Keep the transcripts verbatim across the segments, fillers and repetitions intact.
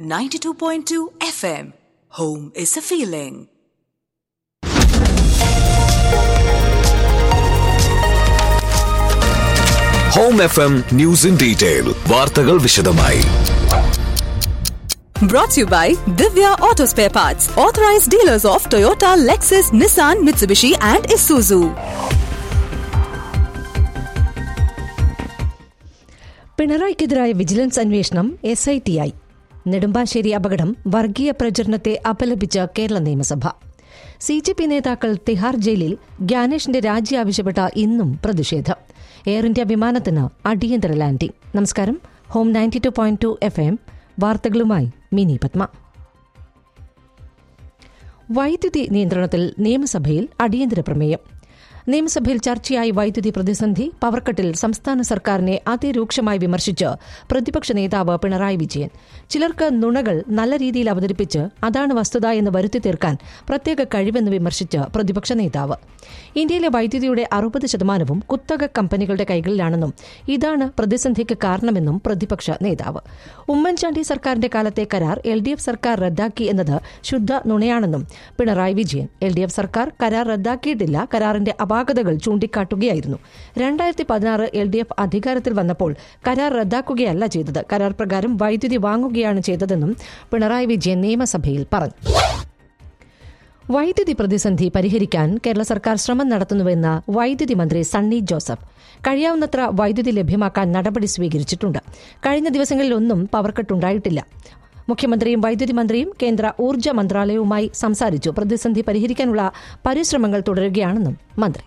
ninety-two point two F M. Home is a feeling. Home F M News in Detail. വാർത്തകൾ വിശദമായി. Brought to you by Divya Auto Spare Parts, authorized dealers of Toyota, Lexus, Nissan, Mitsubishi and Isuzu. പിണറായിക്കെതിരായ vigilance അന്വേഷണം S I T ആയി. നെടുമ്പാശ്ശേരി അപകടം വർഗീയ പ്രചരണത്തെ അപലപിച്ച കേരള നിയമസഭ. C J P നേതാക്കൾ തിഹാർ ജയിലിൽ ഗ്യാനേഷിന്റെ രാജി ആവശ്യപ്പെട്ട ഇന്നും പ്രതിഷേധം. എയർ ഇന്ത്യ വിമാനത്തിന് അടിയന്തര ലാൻഡിംഗ്. നമസ്കാരം. Home ninety two point two F M വാർത്തകളുമായി മിനി പത്മ. വൈദ്യുതി നിയന്ത്രണത്തിൽ നിയമസഭയിൽ അടിയന്തര പ്രമേയം. നിയമസഭയിൽ ചർച്ചയായി വൈദ്യുതി പ്രതിസന്ധി. പവർക്കട്ടിൽ സംസ്ഥാന സർക്കാരിനെ അതിരൂക്ഷമായി വിമർശിച്ച് പ്രതിപക്ഷ നേതാവ് പിണറായി വിജയൻ. ചിലർക്ക് നുണകൾ നല്ല രീതിയിൽ അവതരിപ്പിച്ച് അതാണ് വസ്തുത എന്ന് വരുത്തി തീർക്കാൻ പ്രത്യേക കഴിവെന്ന് വിമർശിച്ച് പ്രതിപക്ഷ നേതാവ്. ഇന്ത്യയിലെ വൈദ്യുതിയുടെ അറുപത് ശതമാനവും കുത്തക കമ്പനികളുടെ കൈകളിലാണെന്നും ഇതാണ് പ്രതിസന്ധിക്ക് കാരണമെന്നും പ്രതിപക്ഷ നേതാവ്. ഉമ്മൻചാണ്ടി സർക്കാരിന്റെ കാലത്തെ കരാർ എൽ ഡി എഫ് സർക്കാർ റദ്ദാക്കി എന്നത് ശുദ്ധ നുണയാണെന്നും Pinarayi Vijayan. L D F സർക്കാർ കരാർ റദ്ദാക്കിയിട്ടില്ല, കരാറിന്റെ അപാകതകൾ ചൂണ്ടിക്കാട്ടുകയായിരുന്നു. രണ്ടായിരത്തി പതിനാറ് എൽ ഡി എഫ് അധികാരത്തിൽ വന്നപ്പോൾ കരാർ റദ്ദാക്കുകയല്ല ചെയ്തത്, കരാർ പ്രകാരം വൈദ്യുതി വാങ്ങുകയാണ് ചെയ്തതെന്നും പിണറായി വിജയൻ നിയമസഭയിൽ പറഞ്ഞു. വൈദ്യുതി പ്രതിസന്ധി പരിഹരിക്കാൻ കേരള സർക്കാർ ശ്രമം നടത്തുന്നുവെന്ന് വൈദ്യുതി മന്ത്രി സണ്ണി ജോസഫ്. കഴിയാവുന്നത്ര വൈദ്യുതി ലഭ്യമാക്കാൻ നടപടി സ്വീകരിച്ചിട്ടുണ്ട്. കഴിഞ്ഞ ദിവസങ്ങളിലൊന്നും പവർക്കട്ടുണ്ടായിട്ടില്ല. മുഖ്യമന്ത്രിയും വൈദ്യുതി മന്ത്രിയും കേന്ദ്ര ഊർജ്ജ മന്ത്രാലയവുമായി സംസാരിച്ചു. പ്രതിസന്ധി പരിഹരിക്കാനുള്ള പരിശ്രമങ്ങൾ തുടരുകയാണെന്നും മന്ത്രി.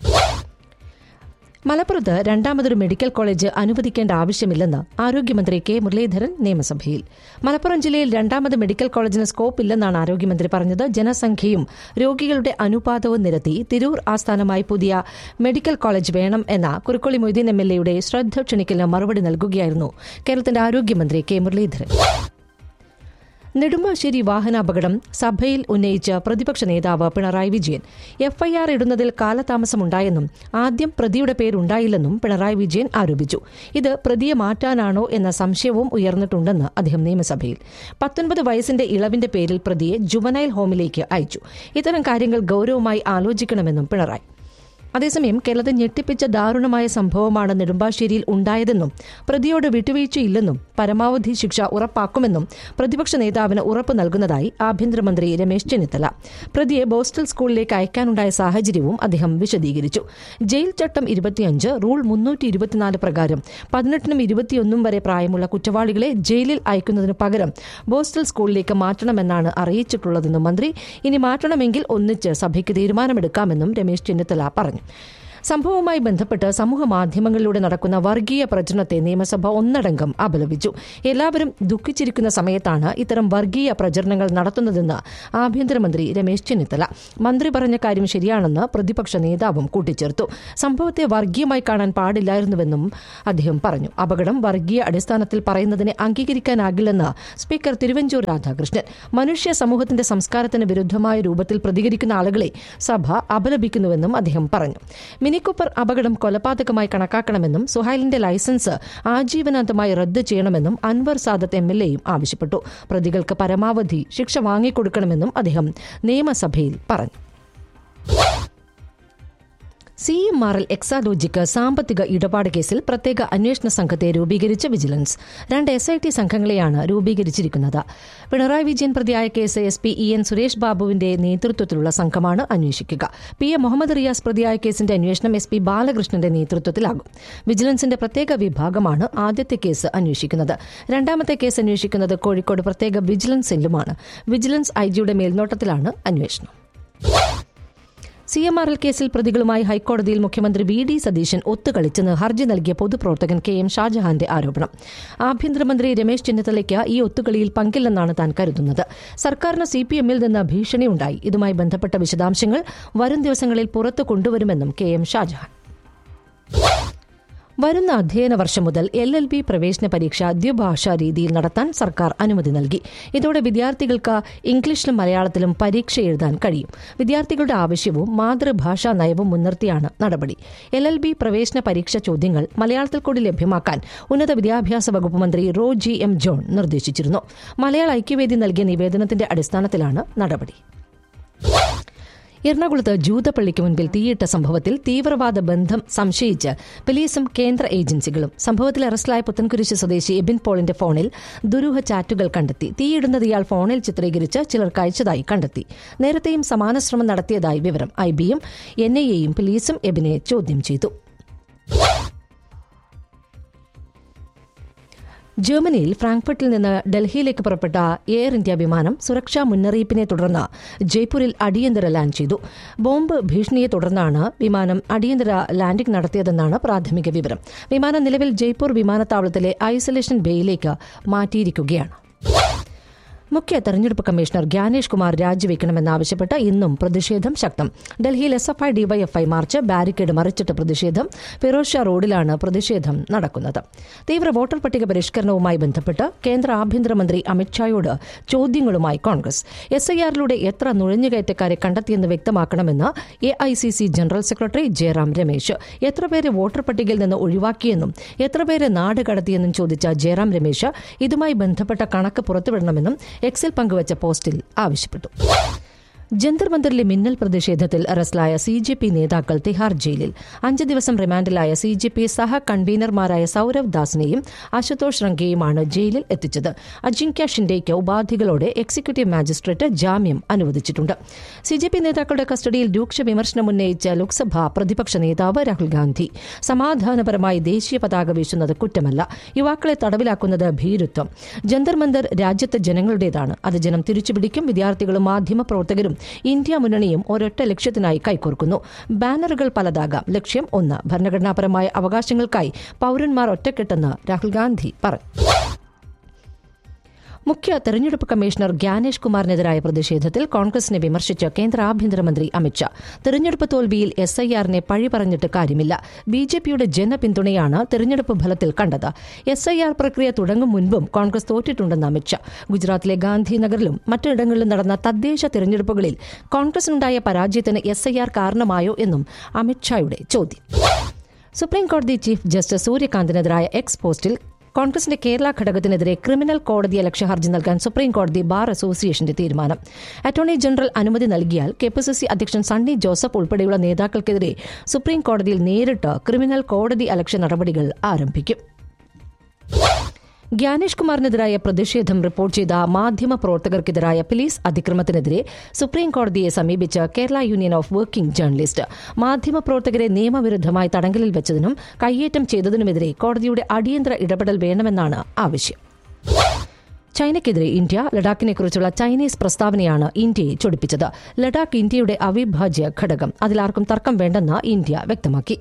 മലപ്പുറത്ത് രണ്ടാമതൊരു മെഡിക്കൽ കോളേജ് അനുവദിക്കേണ്ട ആവശ്യമില്ലെന്ന് ആരോഗ്യമന്ത്രി കെ മുരളീധരൻ നിയമസഭയിൽ. മലപ്പുറം ജില്ലയിൽ രണ്ടാമത് മെഡിക്കൽ കോളേജിന് സ്കോപ്പ് ഇല്ലെന്നാണ് ആരോഗ്യമന്ത്രി പറഞ്ഞത്. ജനസംഖ്യയും രോഗികളുടെ അനുപാതവും നിരത്തി തിരൂർ ആസ്ഥാനമായി പുതിയ മെഡിക്കൽ കോളേജ് വേണം എന്ന കുറുക്കോളി മൊയ്തീൻ എം എൽ എയുടെ ശ്രദ്ധ ക്ഷണിക്കലിന് മറുപടി നൽകുകയായിരുന്നു കേരളത്തിന്റെ ആരോഗ്യമന്ത്രി കെ മുരളീധരൻ. നെടുമ്പാശ്ശേരി വാഹനാപകടം സഭയിൽ ഉന്നയിച്ച പ്രതിപക്ഷ നേതാവ് പിണറായി വിജയൻ. എഫ്ഐആർ ഇടുന്നതിൽ കാലതാമസമുണ്ടായെന്നും ആദ്യം പ്രതിയുടെ പേരുണ്ടായില്ലെന്നും പിണറായി വിജയൻ ആരോപിച്ചു. ഇത് പ്രതിയെ മാറ്റാനാണോ എന്ന സംശയവും ഉയർന്നിട്ടുണ്ടെന്ന് അദ്ദേഹം നിയമസഭയിൽ. പത്തൊൻപത് വയസ്സിന്റെ ഇളവിന്റെ പേരിൽ പ്രതിയെ ജുവനൈൽ ഹോമിലേക്ക് അയച്ചു. ഇത്തരം കാര്യങ്ങൾ ഗൌരവമായി ആലോചിക്കണമെന്നും പിണറായി. അതേസമയം കേരളത്തെ ഞെട്ടിപ്പിച്ച ദാരുണമായ സംഭവമാണ് നെടുമ്പാശ്ശേരിയിൽ ഉണ്ടായതെന്നും പ്രതിയോട് വിട്ടുവീഴ്ചയില്ലെന്നും പരമാവധി ശിക്ഷ ഉറപ്പാക്കുമെന്നും പ്രതിപക്ഷ നേതാവിന് ഉറപ്പ് നൽകുന്നതായി ആഭ്യന്തരമന്ത്രി രമേശ് ചെന്നിത്തല. പ്രതിയെ ബോസ്റ്റൽ സ്കൂളിലേക്ക് അയക്കാനുണ്ടായ സാഹചര്യവും അദ്ദേഹം വിശദീകരിച്ചു. ജയിൽ ചട്ടം ഇരുപത്തിയഞ്ച് റൂൾ മുന്നൂറ്റി ഇരുപത്തിനാല് പ്രകാരം പതിനെട്ടിനും ഇരുപത്തിയൊന്നും വരെ പ്രായമുള്ള കുറ്റവാളികളെ ജയിലിൽ അയക്കുന്നതിനു പകരം ബോസ്റ്റൽ സ്കൂളിലേക്ക് മാറ്റണമെന്നാണ് അറിയിച്ചിട്ടുള്ളതെന്നും മന്ത്രി. ഇനി മാറ്റണമെങ്കിൽ ഒന്നിച്ച് സഭയ്ക്ക് തീരുമാനമെടുക്കാമെന്നും രമേശ് ചെന്നിത്തല പറഞ്ഞു. സംഭവവുമായി ബന്ധപ്പെട്ട് സമൂഹ മാധ്യമങ്ങളിലൂടെ നടക്കുന്ന വർഗീയ പ്രചരണത്തെ നിയമസഭ ഒന്നടങ്കം അപലപിച്ചു. എല്ലാവരും ദുഃഖിച്ചിരിക്കുന്ന സമയത്താണ് ഇത്തരം വർഗീയ പ്രചരണങ്ങൾ നടത്തുന്നതെന്ന് ആഭ്യന്തരമന്ത്രി രമേശ് ചെന്നിത്തല. മന്ത്രി പറഞ്ഞ കാര്യം ശരിയാണെന്ന് പ്രതിപക്ഷ നേതാവും കൂട്ടിച്ചേർത്തു. സംഭവത്തെ വർഗീയമായി കാണാൻ പാടില്ലായിരുന്നുവെന്നും അദ്ദേഹം പറഞ്ഞു. അപകടം വർഗീയ അടിസ്ഥാനത്തിൽ പറയുന്നതിനെ അംഗീകരിക്കാനാകില്ലെന്ന് സ്പീക്കർ തിരുവഞ്ചൂർ രാധാകൃഷ്ണൻ. മനുഷ്യ സമൂഹത്തിന്റെ സംസ്കാരത്തിന് വിരുദ്ധമായ രൂപത്തിൽ പ്രതികരിക്കുന്ന ആളുകളെ സഭ അപലപിക്കുന്നുവെന്നും അദ്ദേഹം പറഞ്ഞു. മിനിക്കൂപ്പർ അപകടം കൊലപാതകമായി കണക്കാക്കണമെന്നും സുഹൈലിന്റെ ലൈസൻസ് ആജീവനാന്തമായി റദ്ദ് ചെയ്യണമെന്നും അൻവർ സാദത്ത് എം എൽ എയും ആവശ്യപ്പെട്ടു. പ്രതികൾക്ക് പരമാവധി ശിക്ഷ വാങ്ങിക്കൊടുക്കണമെന്നും അദ്ദേഹം നിയമസഭയിൽ പറഞ്ഞു. C M R L Exalogic സാമ്പത്തിക ഇടപാട് കേസിൽ പ്രത്യേക അന്വേഷണ സംഘത്തെ രൂപീകരിച്ച വിജിലൻസ്. രണ്ട് S I T സംഘങ്ങളെയാണ് രൂപീകരിച്ചിരിക്കുന്നത്. Pinarayi Vijayan പ്രതിയായ case S P E N Suresh ബാബുവിന്റെ നേതൃത്വത്തിലുള്ള സംഘമാണ് അന്വേഷിക്കുക. പി എ മുഹമ്മദ് റിയാസ് പ്രതിയായ കേസിന്റെ അന്വേഷണം എസ് പി ബാലകൃഷ്ണന്റെ നേതൃത്വത്തിലാകും. വിജിലൻസിന്റെ പ്രത്യേക വിഭാഗമാണ് ആദ്യത്തെ കേസ് അന്വേഷിക്കുന്നത്. രണ്ടാമത്തെ കേസ് അന്വേഷിക്കുന്നത് കോഴിക്കോട് പ്രത്യേക വിജിലൻസ് സെല്ലുമാണ്. വിജിലൻസ് ഐ ജിയുടെ മേൽനോട്ടത്തിലാണ് അന്വേഷണം. സി എം ആർ എൽ കേസിൽ പ്രതികളുമായി ഹൈക്കോടതിയിൽ മുഖ്യമന്ത്രി വി ഡി സതീശൻ ഒത്തുകളിച്ചെന്ന് ഹർജി നൽകിയ പൊതുപ്രവർത്തകൻ കെ എം ഷാജഹാന്റെ ആരോപണം. ആഭ്യന്തരമന്ത്രി രമേശ് ചെന്നിത്തലയ്ക്ക് ഈ ഒത്തുകളിയിൽ പങ്കില്ലെന്നാണ് താൻ കരുതുന്നത്. സർക്കാരിന് സി പി എമ്മിൽ നിന്ന് ഭീഷണിയുണ്ടായി. ഇതുമായി ബന്ധപ്പെട്ട വിശദാംശങ്ങൾ വരും ദിവസങ്ങളിൽ പുറത്തു കൊണ്ടുവരുമെന്നും കെ എം ഷാജഹാൻ. വരുന്ന അധ്യയന വർഷം മുതൽ എൽ എൽ ബി പ്രവേശന പരീക്ഷ ദ്വിഭാഷാ രീതിയിൽ നടത്താൻ സർക്കാർ അനുമതി നൽകി. ഇതോടെ വിദ്യാർത്ഥികൾക്ക് ഇംഗ്ലീഷിലും മലയാളത്തിലും പരീക്ഷ എഴുതാൻ കഴിയും. വിദ്യാർത്ഥികളുടെ ആവശ്യവും മാതൃഭാഷാ നയവും മുൻനിർത്തിയാണ് നടപടി. എൽ എൽ ബി പ്രവേശന പരീക്ഷ ചോദ്യങ്ങൾ മലയാളത്തിൽ കൂടി ലഭ്യമാക്കാൻ ഉന്നത വിദ്യാഭ്യാസ വകുപ്പ് മന്ത്രി റോ ജി എം ജോൺ നിർദ്ദേശിച്ചിരുന്നു. മലയാള ഐക്യവേദി നൽകിയ നിവേദനത്തിന്റെ അടിസ്ഥാനത്തിലാണ് നടപടി. എറണാകുളത്ത് ജൂതപ്പള്ളിക്ക് മുൻപിൽ തീയിട്ട സംഭവത്തിൽ തീവ്രവാദ ബന്ധം സംശയിച്ച് പോലീസും കേന്ദ്ര ഏജൻസികളും. സംഭവത്തിൽ അറസ്റ്റിലായ പുത്തൻകുരിശ് സ്വദേശി എബിൻ പോളിന്റെ ഫോണിൽ ദുരൂഹ ചാറ്റുകൾ കണ്ടെത്തി. തീയിടുന്നത് ഇയാൾ ഫോണിൽ ചിത്രീകരിച്ച് ചിലർക്ക് അയച്ചതായി കണ്ടെത്തി. നേരത്തെയും സമാന ശ്രമം നടത്തിയതായി വിവരം. ഐ ബിയും എൻ ഐ എയും പോലീസും എബിനെ ചോദ്യം ചെയ്തു. ജർമ്മനിയിൽ ഫ്രാങ്ക്ഫർട്ടിൽ നിന്ന് ഡൽഹിയിലേക്ക് പുറപ്പെട്ട എയർ ഇന്ത്യ വിമാനം സുരക്ഷാ മുന്നറിയിപ്പിനെ തുടർന്ന് ജയ്പൂരിൽ അടിയന്തര ലാൻഡ് ചെയ്തു. ബോംബ് ഭീഷണിയെ തുടർന്നാണ് വിമാനം അടിയന്തര ലാൻഡിംഗ് നടത്തിയതെന്നാണ് പ്രാഥമിക വിവരം. വിമാനം നിലവിൽ ജയ്പൂർ വിമാനത്താവളത്തിലെ ഐസൊലേഷൻ ബേയിലേക്ക് മാറ്റിയിരിക്കുകയാണ്. മുഖ്യ തെരഞ്ഞെടുപ്പ് കമ്മീഷണർ ഗ്യാനേഷ് കുമാർ രാജിവെക്കണമെന്നാവശ്യപ്പെട്ട് ഇന്നും പ്രതിഷേധം ശക്തം. ഡൽഹിയിൽ S F I DYFI March, barricade മറിച്ചിട്ട് പ്രതിഷേധം. ഫിറോസ് ഷാ റോഡിലാണ് പ്രതിഷേധം നടക്കുന്നത്. തീവ്ര വോട്ടർ പട്ടിക പരിഷ്കരണവുമായി ബന്ധപ്പെട്ട് കേന്ദ്ര ആഭ്യന്തരമന്ത്രി അമിത്ഷായോട് ചോദ്യങ്ങളുമായി കോൺഗ്രസ്. എസ് ഐ ആറിലൂടെ എത്ര നുഴഞ്ഞുകയറ്റക്കാരെ കണ്ടെത്തിയെന്ന് വ്യക്തമാക്കണമെന്ന് A I C C general secretary Jayaram Ramesh. എത്ര പേരെ വോട്ടർ പട്ടികയിൽ നിന്ന് ഒഴിവാക്കിയെന്നും എത്ര പേരെ നാട് കടത്തിയെന്നും ചോദിച്ച ജയറാം രമേശ് ഇതുമായി ബന്ധപ്പെട്ട കണക്ക് പുറത്തുവിടണമെന്നും എക്സിൽ പങ്കുവച്ച പോസ്റ്റിൽ ആവശ്യപ്പെട്ടു. ജന്തർ മന്ദറിലെ മിന്നൽ പ്രതിഷേധത്തിൽ അറസ്റ്റിലായ സി ജെ പി നേതാക്കൾ തിഹാർ ജയിലിൽ. അഞ്ച് ദിവസം റിമാൻഡിലായ സി ജെ പി സഹ കൺവീനർമാരായ സൌരവ് ദാസിനെയും അശുതോഷ് റംഗയെയുമാണ് ജയിലിൽ എത്തിച്ചത്. അജിങ്ക്യ ഷിൻഡെയ്ക്ക് ഉപാധികളോടെ എക്സിക്യൂട്ടീവ് മാജിസ്ട്രേറ്റ് ജാമ്യം അനുവദിച്ചിട്ടുണ്ട്. സി ജെ പി നേതാക്കളുടെ കസ്റ്റഡിയിൽ രൂക്ഷ വിമർശനം ഉന്നയിച്ച ലോക്സഭാ പ്രതിപക്ഷ നേതാവ് രാഹുൽ ഗാന്ധി സമാധാനപരമായി ദേശീയ പതാക വീശുന്നത് കുറ്റമല്ല, യുവാക്കളെ തടവിലാക്കുന്നത് ഭീരുത്വം. ജന്തർ മന്ദർ രാജ്യത്തെ ജനങ്ങളുടേതാണ്, അത് ജനം തിരിച്ചുപിടിക്കും. വിദ്യാർത്ഥികളും മാധ്യമപ്രവർത്തകരും ഇന്ത്യ മുന്നണിയും ഒരൊറ്റ ലക്ഷ്യത്തിനായി കൈകോർക്കുന്നു. ബാനറുകൾ പലതാകാം, ലക്ഷ്യം ഒന്ന്. ഭരണഘടനാപരമായ അവകാശങ്ങൾക്കായി പൌരന്മാർ ഒറ്റക്കെട്ടെന്ന് രാഹുൽ ഗാന്ധി പറഞ്ഞു. മുഖ്യ തെരഞ്ഞെടുപ്പ് കമ്മീഷണർ ഗ്യാനേഷ് കുമാറിനെതിരായ പ്രതിഷേധത്തിൽ കോൺഗ്രസിനെ വിമർശിച്ച് കേന്ദ്ര ആഭ്യന്തരമന്ത്രി അമിത്ഷാ. തെരഞ്ഞെടുപ്പ് തോൽവിയിൽ എസ് ഐ ആറിനെ പഴി പറഞ്ഞിട്ട് കാര്യമില്ല. ബി ജെ പിയുടെ ജനപിന്തുണയാണ് തെരഞ്ഞെടുപ്പ് ഫലത്തിൽ കണ്ടത്. എസ് ഐ ആർ പ്രക്രിയ തുടങ്ങും മുൻപും കോൺഗ്രസ് തോറ്റിട്ടുണ്ടെന്ന് അമിത്ഷാ. ഗുജറാത്തിലെ ഗാന്ധിനഗറിലും മറ്റിടങ്ങളിലും നടന്ന തദ്ദേശ തെരഞ്ഞെടുപ്പുകളിൽ കോൺഗ്രസിനുണ്ടായ പരാജയത്തിന് എസ് ഐ ആർ കാരണമായോ എന്നും അമിത്ഷായുടെ ചോദ്യം. സുപ്രീംകോടതി ചീഫ് ജസ്റ്റിസ് സൂര്യകാന്തിനെതിരായ എക്സ് പോസ്റ്റിൽ കോൺഗ്രസിന്റെ കേരള ഘടകത്തിനെതിരെ ക്രിമിനൽ കോടതിയലക്ഷ്യ ഹർജി നൽകാൻ സുപ്രീംകോടതി ബാർ അസോസിയേഷന്റെ തീരുമാനം. അറ്റോർണി ജനറൽ അനുമതി നൽകിയാൽ കെ പി സി സി അധ്യക്ഷൻ സണ്ണി ജോസഫ് ഉൾപ്പെടെയുള്ള നേതാക്കൾക്കെതിരെ സുപ്രീംകോടതിയിൽ നേരിട്ട് ക്രിമിനൽ കോടതി അലക്ഷ്യ നടപടികൾ ആരംഭിക്കും. ഗ്യാനേഷ് കുമാറിനെതിരായ പ്രതിഷേധം റിപ്പോർട്ട് ചെയ്ത മാധ്യമ പ്രവർത്തകർക്കെതിരായ പോലീസ് അതിക്രമത്തിനെതിരെ സുപ്രീംകോടതിയെ സമീപിച്ച Kerala union of working journalist. മാധ്യമപ്രവർത്തകരെ നിയമവിരുദ്ധമായി തടങ്കലിൽ വെച്ചതിനും കയ്യേറ്റം ചെയ്തതിനുമെതിരെ കോടതിയുടെ അടിയന്തര ഇടപെടൽ വേണമെന്നാണ് ആവശ്യം. ചൈനയ്ക്കെതിരെ ഇന്ത്യ. ലഡാക്കിനെക്കുറിച്ചുള്ള ചൈനീസ് പ്രസ്താവനയാണ് ഇന്ത്യയെ ചൊടിപ്പിച്ചത്. ലഡാക്ക് ഇന്ത്യയുടെ അവിഭാജ്യ ഘടകം, അതിലാർക്കും തർക്കം വേണ്ടെന്ന് ഇന്ത്യ വ്യക്തമാക്കി.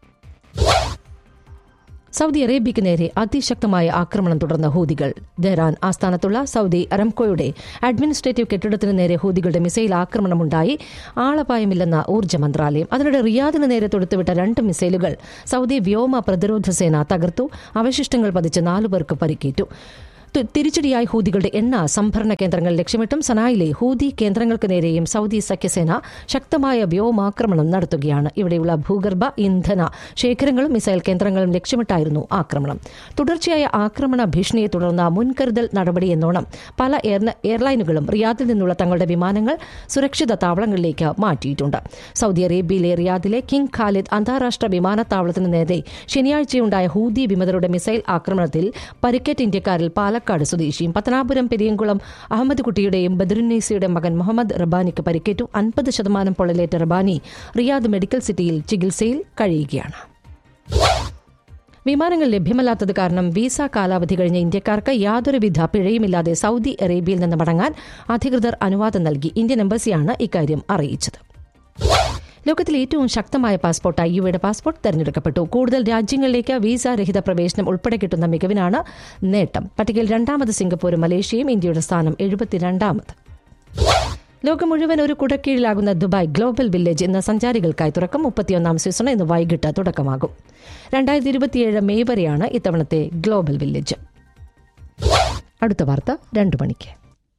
സൌദി അറേബ്യയ്ക്ക് നേരെ അതിശക്തമായ ആക്രമണം തുടർന്ന ഹൂതികൾ. ടെഹ്റാൻ ആസ്ഥാനത്തുള്ള സൌദി അറംകോയുടെ അഡ്മിനിസ്ട്രേറ്റീവ് കെട്ടിടത്തിന് നേരെ ഹൂതികളുടെ മിസൈൽ ആക്രമണമുണ്ടായി. ആളപായമില്ലെന്ന ഊർജ്ജ മന്ത്രാലയം. അതിനിടെ റിയാദിന് നേരെ തൊടുത്തുവിട്ട രണ്ട് മിസൈലുകൾ സൌദി വ്യോമ പ്രതിരോധ സേന തകർത്തു. അവശിഷ്ടങ്ങൾ പതിച്ച് നാലുപേർക്ക് പരിക്കേറ്റു. തിരിച്ചടിയായി ഹൂതികളുടെ എണ്ണ സംഭരണ കേന്ദ്രങ്ങൾ ലക്ഷ്യമിട്ടും സനായിലെ ഹൂതി കേന്ദ്രങ്ങൾക്ക് നേരെയും സൌദി സഖ്യസേന ശക്തമായ വ്യോമാക്രമണം നടത്തുകയാണ്. ഇവിടെയുള്ള ഭൂഗർഭ ഇന്ധന ശേഖരങ്ങളും മിസൈൽ കേന്ദ്രങ്ങളും ലക്ഷ്യമിട്ടായിരുന്നു ആക്രമണം. തുടർച്ചയായ ആക്രമണ ഭീഷണിയെ തുടർന്ന് മുൻകരുതൽ നടപടിയെന്നോണം പല എയർലൈനുകളും റിയാദിൽ നിന്നുള്ള തങ്ങളുടെ വിമാനങ്ങൾ സുരക്ഷിത താവളങ്ങളിലേക്ക് മാറ്റിയിട്ടുണ്ട്. സൌദി അറേബ്യയിലെ റിയാദിലെ കിങ് ഖാലിദ് അന്താരാഷ്ട്ര വിമാനത്താവളത്തിന് നേരെ ശനിയാഴ്ചയുണ്ടായ ഹൂതി വിമതരുടെ മിസൈൽ ആക്രമണത്തിൽ പരിക്കേറ്റ ഇന്ത്യക്കാരിൽ പാലക്കാട് സ്വദേശിയും പത്തനാപുരം പെരിയംകുളം അഹമ്മദ് കുട്ടിയുടെയും ബദറുന്നീസയുടെ മകൻ മുഹമ്മദ് റബാനിക്ക് പരിക്കേറ്റു. അൻപത് ശതമാനം പൊള്ളലേറ്റ റബാനി റിയാദ് മെഡിക്കൽ സിറ്റിയിൽ ചികിത്സയിൽ കഴിയുകയാണ്. വിമാനങ്ങൾ ലഭ്യമല്ലാത്തത് കാരണം വിസ കാലാവധി കഴിഞ്ഞ ഇന്ത്യക്കാർക്ക് യാതൊരുവിധ പിഴയുമില്ലാതെ സൌദി അറേബ്യയിൽ നിന്ന് മടങ്ങാൻ അധികൃതർ അനുവാദം നൽകി. ഇന്ത്യൻ എംബസിയാണ് ഇക്കാര്യം അറിയിച്ചത്. ലോകത്തിലെ ഏറ്റവും ശക്തമായ പാസ്പോർട്ടായി യുഎയുടെ പാസ്പോർട്ട് തെരഞ്ഞെടുക്കപ്പെട്ടു. കൂടുതൽ രാജ്യങ്ങളിലേക്ക് വിസ രഹിത പ്രവേശനം ഉൾപ്പെടെ കിട്ടുന്ന മികവിനാണ് നേട്ടം. പട്ടികയിൽ രണ്ടാമത് സിംഗപ്പൂരും മലേഷ്യയും. ഇന്ത്യയുടെ സ്ഥാനം എഴുപത്തിരണ്ടാമത്. ലോകം മുഴുവൻ ഒരു കുടക്കീഴിലാകുന്ന ദുബായ് ഗ്ലോബൽ വില്ലേജ് ഇന്ന് സഞ്ചാരികൾക്കായി തുറക്കും. മുപ്പത്തിയൊന്നാം സീസൺ ഇന്ന് വൈകിട്ട് തുടക്കമാകും. രണ്ടായിരത്തി ഇരുപത്തിയേഴ് മെയ് വരെയാണ് ഇത്തവണത്തെ ഗ്ലോബൽ വില്ലേജ്. അടുത്ത വാർത്ത രണ്ടു മണിക്ക്.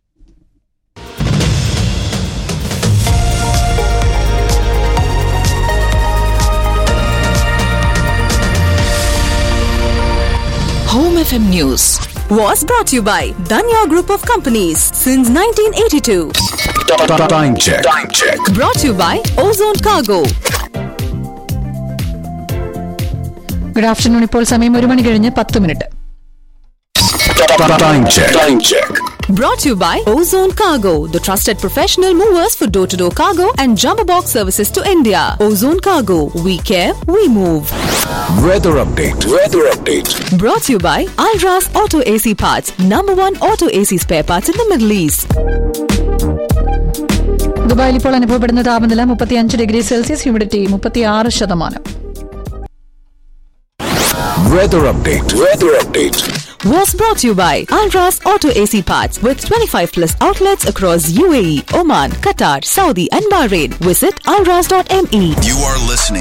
Home F M News was brought to you by Danya Group of Companies since nineteen eighty-two. Time check. Time check. Brought to you by Ozone Cargo. Good afternoon. ഇപ്പോൾ സമയം ഒരു മണി കഴിഞ്ഞ് പത്ത് minute. Time check. Time check. Brought to you by Ozone Cargo, the trusted professional movers for door-to-door cargo and jumbo box services to India. Ozone Cargo, we care, we move. Weather update. Weather update. Brought to you by Alras Auto A C Parts, number one auto A C spare parts in the Middle East. ദുബായിൽ ഇപ്പോൾ അനുഭവപ്പെടുന്ന താപനില മുപ്പത്തിയഞ്ച് degree Celsius, humidity മുപ്പത്തിയാറ് ശതമാനം. Weather update. Weather update. Was brought to you by Alras Auto A C Parts with twenty-five plus outlets across U A E, Oman, Qatar, Saudi and Bahrain. Visit alras dot m e. You are listening